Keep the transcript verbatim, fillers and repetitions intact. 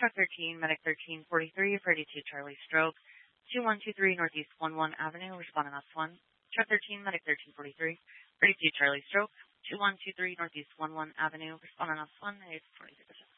Truck thirteen, Medic thirteen forty-three, thirty-two Charlie Stroke, two one two three Northeast one one Avenue, responding ops one. Truck thirteen, Medic thirteen forty-three, thirty-two Charlie Stroke, two one two three Northeast one one Avenue, responding ops one, eight twenty-three percent.